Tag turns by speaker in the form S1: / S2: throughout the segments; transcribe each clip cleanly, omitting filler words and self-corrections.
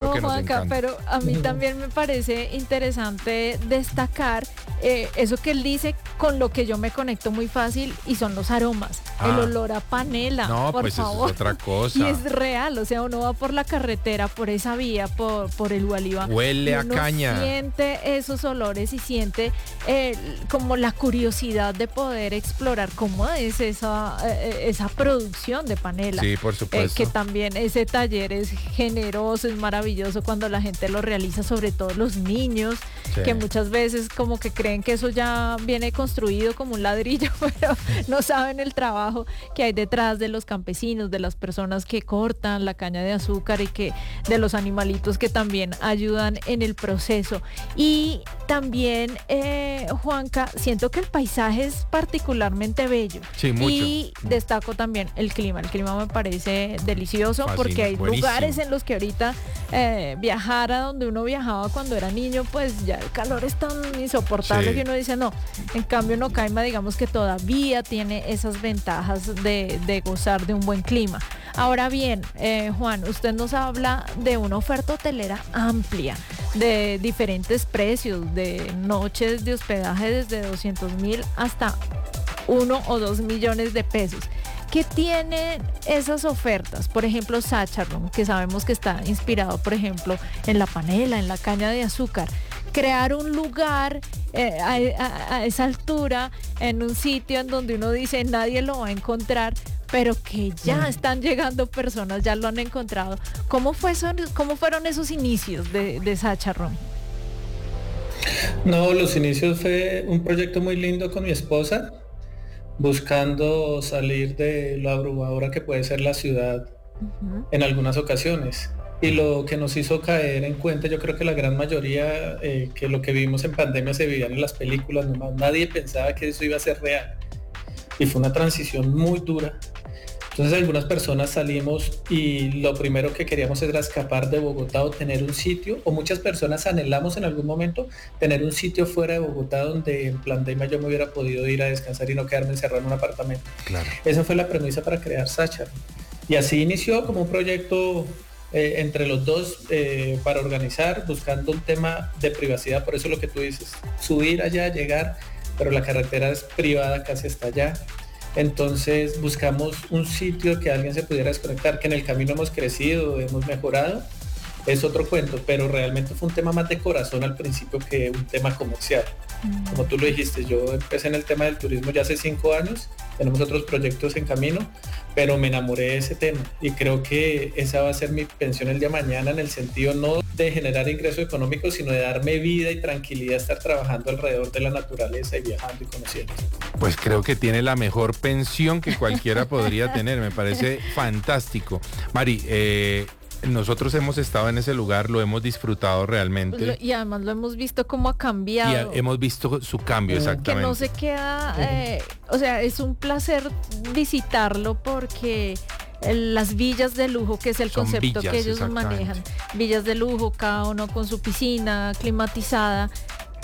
S1: lo que nos
S2: Juanca,
S1: encanta.
S2: pero a mí también me parece interesante destacar eso que él dice, con lo que yo me conecto muy fácil, y son los aromas. El olor a panela,
S1: No,
S2: por
S1: pues eso
S2: favor.
S1: es otra cosa.
S2: Y es real, o sea, uno va por la carretera, por esa vía, por el Gualíba.
S1: Huele
S2: y
S1: a
S2: uno
S1: caña.
S2: siente esos olores y siente como la curiosidad de poder explorar cómo es esa producción de panela.
S1: Sí, por supuesto.
S2: Que también ese taller es generoso, es maravilloso cuando la gente lo realiza, sobre todo los niños,
S1: Sí.
S2: que muchas veces como que creen que eso ya viene construido como un ladrillo, pero no saben el trabajo que hay detrás de los campesinos, de las personas que cortan la caña de azúcar y que de los animalitos que también ayudan en el proceso. Y también, Juanca, siento que el paisaje es particularmente bello.
S1: Sí, mucho.
S2: Y destaco también el clima. El clima me parece delicioso,
S1: Fascina,
S2: porque hay
S1: buenísimo.
S2: lugares en los que ahorita viajar a donde uno viajaba cuando era niño, pues ya el calor es tan insoportable,
S1: Sí.
S2: que uno dice no. En cambio, Nocaima, digamos que todavía tiene esas ventajas de gozar de un buen clima. Ahora bien, Juan, usted nos habla de una oferta hotelera amplia, de diferentes precios, de noches de hospedaje desde 200,000 hasta 1 o 2 millones de pesos. ¿Qué tienen esas ofertas? Por ejemplo, Saccharoom, que sabemos que está inspirado, por ejemplo, en la panela, en la caña de azúcar. Crear un lugar a esa altura, en un sitio en donde uno dice nadie lo va a encontrar, pero que ya están llegando personas, ya lo han encontrado. ¿Cómo fueron esos inicios de Saccharoom?
S3: No, los inicios fue un proyecto muy lindo con mi esposa, buscando salir de lo abrumadora que puede ser la ciudad en algunas ocasiones. Y lo que nos hizo caer en cuenta, yo creo que la gran mayoría, que lo que vimos en pandemia se veían en las películas nomás, nadie pensaba que eso iba a ser real. Y fue una transición muy dura. Entonces algunas personas salimos y lo primero que queríamos era escapar de Bogotá o tener un sitio, o muchas personas anhelamos en algún momento tener un sitio fuera de Bogotá donde en pandemia yo me hubiera podido ir a descansar y no quedarme encerrado en un apartamento.
S1: Claro.
S3: Esa fue la premisa para crear Saccharoom. Y así inició como un proyecto entre los dos, para organizar, buscando un tema de privacidad. Por eso lo que tú dices, subir allá, llegar, pero la carretera es privada casi hasta allá. Entonces buscamos un sitio que alguien se pudiera desconectar, que en el camino hemos crecido, hemos mejorado, es otro cuento, pero realmente fue un tema más de corazón al principio que un tema comercial. Como tú lo dijiste, yo empecé en el tema del turismo ya hace 5 años, tenemos otros proyectos en camino, pero me enamoré de ese tema y creo que esa va a ser mi pensión el día de mañana, en el sentido no de generar ingresos económicos, sino de darme vida y tranquilidad, estar trabajando alrededor de la naturaleza y viajando y conociendo.
S1: Pues creo que tiene la mejor pensión que cualquiera podría tener, me parece fantástico. Mari, nosotros hemos estado en ese lugar, lo hemos disfrutado realmente.
S2: Y además lo hemos visto cómo ha cambiado.
S1: Y hemos visto su cambio, exactamente.
S2: Que no se queda, o sea, es un placer visitarlo, porque las villas de lujo, que es el
S1: Son
S2: concepto
S1: villas,
S2: que ellos manejan, villas de lujo, cada uno con su piscina climatizada,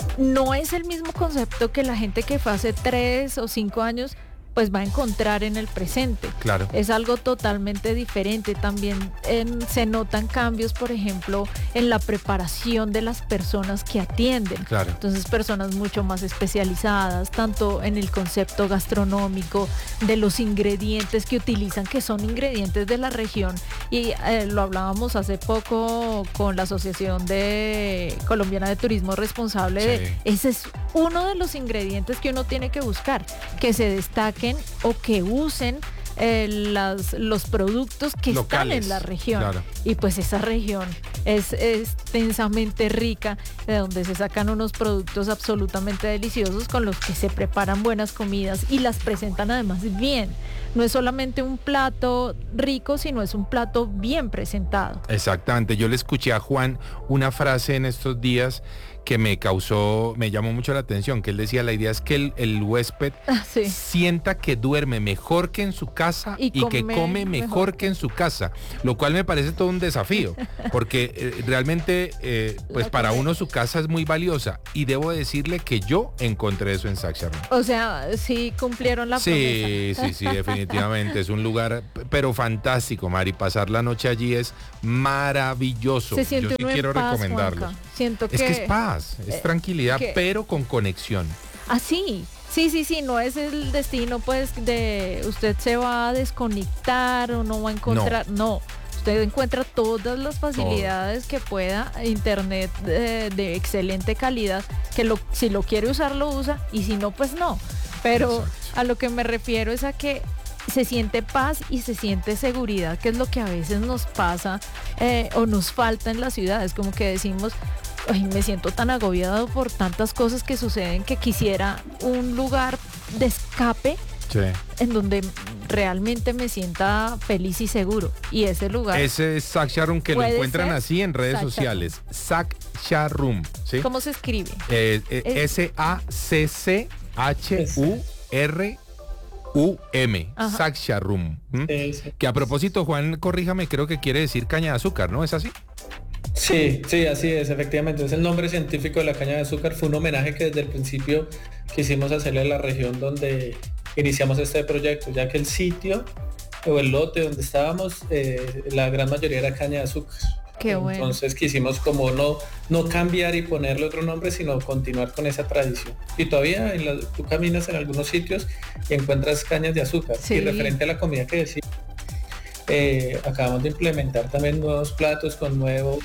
S2: no es el mismo concepto que la gente que fue hace 3 o 5 años pues va a encontrar en el presente.
S1: Claro.
S2: Es algo totalmente diferente. También se notan cambios, por ejemplo, en la preparación de las personas que atienden.
S1: Claro.
S2: Entonces, personas mucho más especializadas, tanto en el concepto gastronómico, de los ingredientes que utilizan, que son ingredientes de la región. Y lo hablábamos hace poco con la Asociación Colombiana de Turismo Responsable.
S1: Sí.
S2: Ese es uno de los ingredientes que uno tiene que buscar, que se destaquen o que usen los productos que
S1: locales,
S2: están en la región.
S1: Claro.
S2: Y pues esa región es extensamente rica, de donde se sacan unos productos absolutamente deliciosos con los que se preparan buenas comidas y las presentan además bien. No es solamente un plato rico, sino es un plato bien presentado.
S1: Exactamente. Yo le escuché a Juan una frase en estos días que me llamó mucho la atención, que él decía, la idea es que el huésped
S2: Sí.
S1: sienta que duerme mejor que en su casa y que come mejor que en su casa, lo cual me parece todo un desafío, porque realmente pues para uno su casa es muy valiosa y debo decirle que yo encontré eso en Sacha Room.
S2: O sea, sí cumplieron la promesa.
S1: Sí, definitivamente es un lugar pero fantástico, Mari, pasar la noche allí es maravilloso.
S2: Se siente
S1: yo sí
S2: uno en
S1: quiero
S2: paz,
S1: recomendarlo.
S2: Juanca. Siento
S1: Es que es paz, es tranquilidad, pero con conexión.
S2: Sí, no es el destino pues de usted se va a desconectar o no va a encontrar, no. Usted encuentra todas las facilidades que pueda, internet de excelente calidad, que si lo quiere usar lo usa y si no pues no. Pero a lo que me refiero es a que se siente paz y se siente seguridad, que es lo que a veces nos pasa o nos falta en las ciudades, como que decimos, ay, me siento tan agobiado por tantas cosas que suceden que quisiera un lugar de escape en donde realmente me sienta feliz y seguro. Y ese lugar...
S1: Ese es Sacha Room, que lo encuentran así en redes sociales. Sacha Room, ¿sí?
S2: ¿Cómo se escribe?
S1: SACCHURUM. Sacha Room. Que a propósito, Juan, corríjame, creo que quiere decir caña de azúcar, ¿no? ¿Es así?
S3: Sí, así es, efectivamente. Es el nombre científico de la caña de azúcar. Fue un homenaje que desde el principio quisimos hacerle a la región donde iniciamos este proyecto, ya que el sitio o el lote donde estábamos, la gran mayoría era caña de azúcar.
S2: Qué bueno.
S3: Entonces quisimos como no cambiar y ponerle otro nombre, sino continuar con esa tradición. Y todavía tú caminas en algunos sitios y encuentras cañas de azúcar.
S2: Sí.
S3: Y referente a la comida que decía, acabamos de implementar también nuevos platos con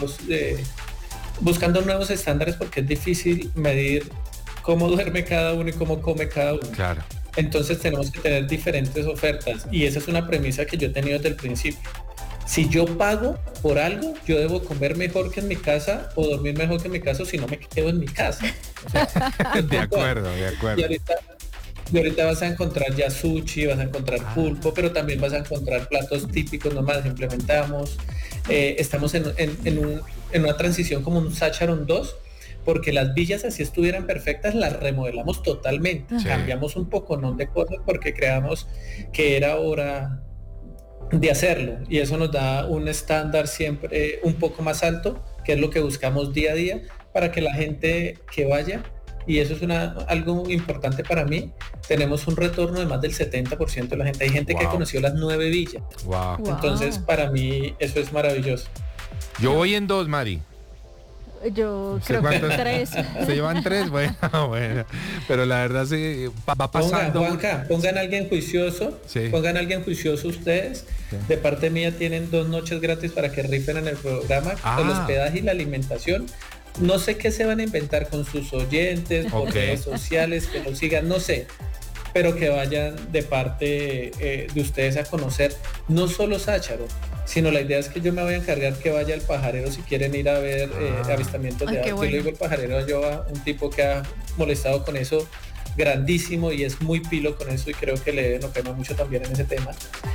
S3: buscando nuevos estándares, porque es difícil medir cómo duerme cada uno y cómo come cada uno.
S1: Claro.
S3: Entonces tenemos que tener diferentes ofertas y esa es una premisa que yo he tenido desde el principio. Si yo pago por algo, yo debo comer mejor que en mi casa o dormir mejor que en mi casa, o si no me quedo en mi casa. O sea,
S1: de acuerdo.
S3: Y ahorita vas a encontrar ya sushi, vas a encontrar pulpo, pero también vas a encontrar platos típicos, nomás implementamos. Estamos en una transición como un Sacha Room 2, porque las villas, así estuvieran perfectas, las remodelamos totalmente.
S1: Sí.
S3: Cambiamos un poco, ¿no?, de cosas, porque creamos que era hora de hacerlo, y eso nos da un estándar siempre un poco más alto, que es lo que buscamos día a día para que la gente que vaya, y eso es algo muy importante para mí, tenemos un retorno de más del 70% de la gente. Hay gente que conoció las 9 villas.
S1: Wow.
S3: Entonces para mí eso es maravilloso.
S1: Yo voy en 2, Mari.
S2: Yo creo que 3.
S1: Se llevan 3, bueno, pero la verdad se va pasando.
S3: Pongan a alguien juicioso, pongan a alguien juicioso ustedes. Sí. De parte mía tienen 2 noches gratis para que rifen en el programa, el hospedaje y la alimentación. No sé qué se van a inventar con sus oyentes, por redes sociales, que nos sigan, no sé, pero que vayan de parte de ustedes a conocer no solo Sacha Room, sino la idea es que yo me voy a encargar que vaya al Pajarero si quieren ir a ver avistamientos de aves. Bueno. Yo le digo el Pajarero yo a un tipo que ha molestado con eso grandísimo y es muy pilo con eso, y creo que le pena mucho también en ese tema.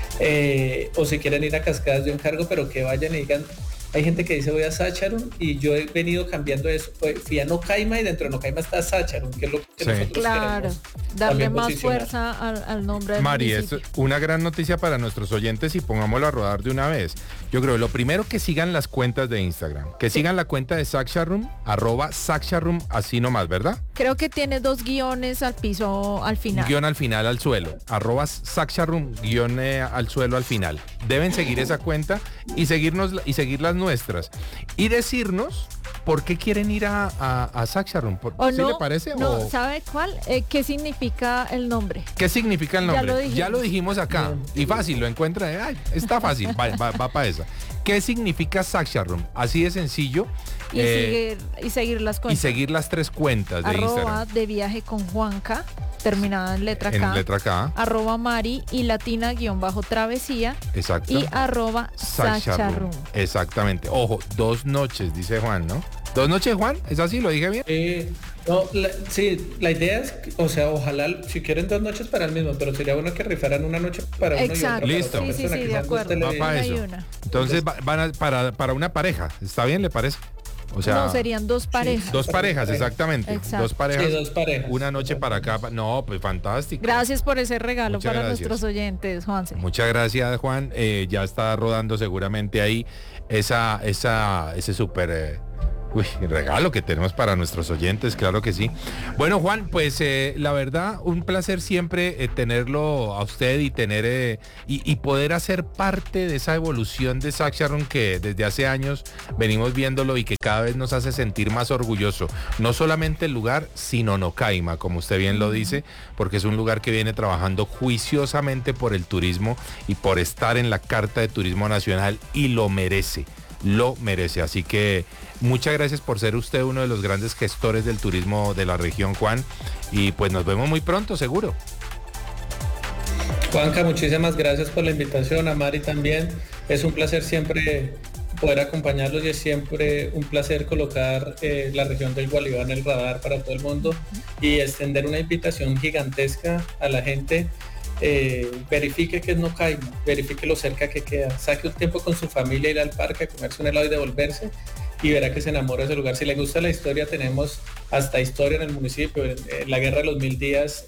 S3: O si quieren ir a Cascadas, yo encargo, pero que vayan y digan. Hay gente que dice voy a Sacha Room, y yo he venido cambiando eso. Fui a Nocaima y dentro de Nocaima está Sacha Room, que es lo que nosotros queremos.
S2: Darle más fuerza al nombre del
S1: Mari, es una gran noticia para nuestros oyentes y pongámoslo a rodar de una vez. Yo creo lo primero, que sigan las cuentas de Instagram, que sigan la cuenta de Sacha Room, @SachaRoom, así nomás, ¿verdad?
S2: Creo que tiene 2 guiones al piso al final.
S1: Un guión al final al suelo, @Sacha Room, guión al suelo al final. Deben seguir esa cuenta y seguirnos y seguir las nuestras y decirnos por qué quieren ir a Sacha Room. ¿Sí le parece?
S2: No, ¿sabe cuál? ¿Qué significa el nombre?
S1: ¿Qué significa el nombre? Ya lo dijimos acá. Y fácil, lo encuentra. Está fácil. Va para esa. ¿Qué significa Sacha Room? Así de sencillo.
S2: Y seguir las cuentas.
S1: Y seguir las 3 cuentas de Instagram.
S2: @de viaje con Juanca, terminada en letra K.
S1: En letra K.
S2: @Mari y latina _travesía.
S1: Exacto.
S2: Y @Sacha Room.
S1: Exactamente. Ojo, 2 noches, dice Juan, ¿no? 2 noches, Juan, ¿es así? ¿Lo dije bien?
S3: La idea es, o sea, ojalá, si quieren 2 noches para el mismo, pero sería bueno que rifaran una noche para uno y otra.
S1: Listo.
S2: Sí, de acuerdo.
S1: Va para eso. Entonces van para una pareja, ¿está bien, le parece? O sea,
S2: no, serían 2 parejas.
S1: Sí, 2 parejas, exactamente.
S2: Exacto.
S1: 2 parejas.
S3: Sí, 2 parejas.
S1: Una noche para acá. No, pues fantástico.
S2: Gracias por ese regalo.
S1: Muchas
S2: para
S1: gracias.
S2: nuestros oyentes, Juanse.
S1: Muchas gracias, Juan. Ya está rodando seguramente ahí ese súper regalo que tenemos para nuestros oyentes, claro que sí. Bueno, Juan, pues la verdad, un placer siempre tenerlo a usted y tener y poder hacer parte de esa evolución de Sacsharroom que desde hace años venimos viéndolo y que cada vez nos hace sentir más orgulloso. No solamente el lugar, sino Nocaima, como usted bien lo dice, porque es un lugar que viene trabajando juiciosamente por el turismo y por estar en la Carta de Turismo Nacional y lo merece. Así que muchas gracias por ser usted uno de los grandes gestores del turismo de la región, Juan, y pues nos vemos muy pronto, seguro.
S3: Juanca, muchísimas gracias por la invitación, a Mari también. Es un placer siempre poder acompañarlos y es siempre un placer colocar la región del Gualibá en el radar para todo el mundo y extender una invitación gigantesca a la gente. Verifique que es Nocaima, verifique lo cerca que queda, saque un tiempo con su familia, ir al parque a comerse un helado y devolverse y verá que se enamora de ese lugar. Si le gusta la historia, tenemos hasta historia en el municipio, en la guerra de los 1000 días,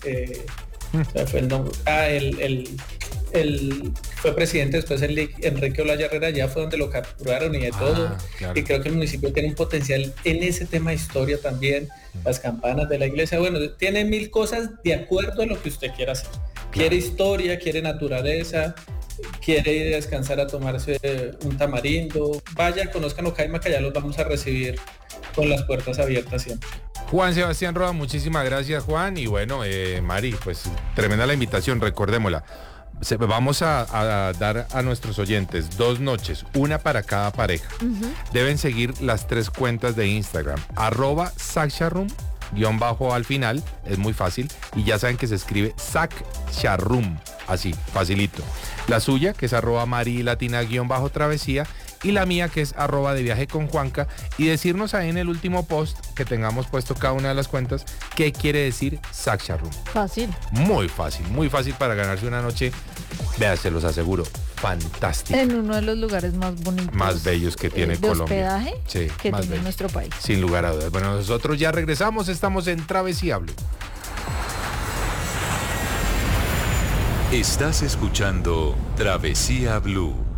S3: fue presidente después Enrique Olaya Herrera, ya fue donde lo capturaron y de todo, claro. Y creo que el municipio tiene un potencial en ese tema de historia también, las campanas de la iglesia, bueno, tiene 1000 cosas de acuerdo a lo que usted quiera hacer. Quiere historia, quiere naturaleza, quiere ir a descansar a tomarse un tamarindo. Vaya, conozcan Nocaima, que allá los vamos a recibir con las puertas abiertas siempre.
S1: Juan Sebastián Roa, muchísimas gracias, Juan. Y bueno, Mari, pues tremenda la invitación, recordémosla. Vamos a dar a nuestros oyentes 2 noches, una para cada pareja. Deben seguir las 3 cuentas de Instagram, @Sacsharroom, _ al final, es muy fácil, y ya saben que se escribe Sacsharroom, así, facilito. La suya, que es @Marilatina _ travesía, y la mía, que es @de viaje con Juanca, y decirnos ahí en el último post que tengamos puesto cada una de las cuentas, qué quiere decir Sacsharroom.
S2: Fácil.
S1: Muy fácil para ganarse una noche, vea, se los aseguro, fantástico.
S2: En uno de los lugares más bonitos,
S1: más bellos que tiene
S2: de
S1: Colombia.
S2: Hospedaje,
S1: sí,
S2: que
S1: más
S2: tiene
S1: bello.
S2: Nuestro país.
S1: Sin lugar a dudas. Bueno, nosotros ya regresamos, estamos en Travesía Blue.
S4: Estás escuchando Travesía Blue.